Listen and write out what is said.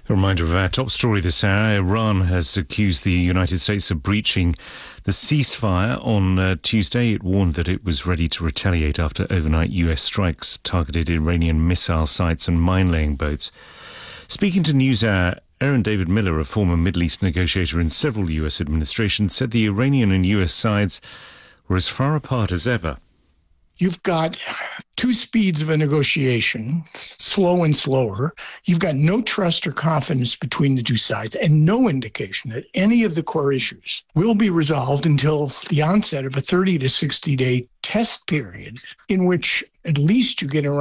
A reminder of our top story this hour. Iran has accused the United States of breaching the ceasefire on Tuesday. It warned that it was ready to retaliate after overnight US strikes targeted Iranian missile sites and mine-laying boats. Speaking to NewsHour, Aaron David Miller, a former Middle East negotiator in several US administrations, said the Iranian and US sides were as far apart as ever. You've got two speeds of a negotiation, slow and slower. You've got no trust or confidence between the two sides and no indication that any of the core issues will be resolved until the onset of a 30 to 60-day test period in which at least you get around